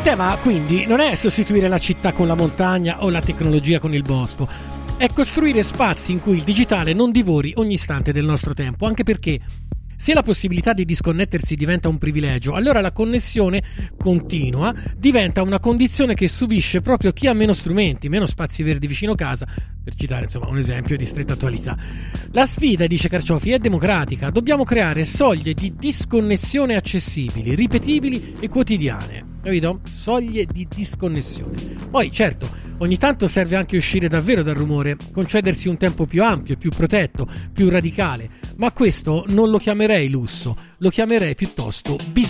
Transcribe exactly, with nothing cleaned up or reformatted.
Il tema quindi non è sostituire la città con la montagna o la tecnologia con il bosco, è costruire spazi in cui il digitale non divori ogni istante del nostro tempo, anche perché se la possibilità di disconnettersi diventa un privilegio, allora la connessione continua diventa una condizione che subisce proprio chi ha meno strumenti, meno spazi verdi vicino casa, per citare insomma un esempio di stretta attualità. La sfida, dice Carciofi, è democratica, dobbiamo creare soglie di disconnessione accessibili, ripetibili e quotidiane. Capito? Soglie di disconnessione. Poi, certo, ogni tanto serve anche uscire davvero dal rumore, concedersi un tempo più ampio, più protetto, più radicale, ma questo non lo chiamerei lusso, lo chiamerei piuttosto bisogno.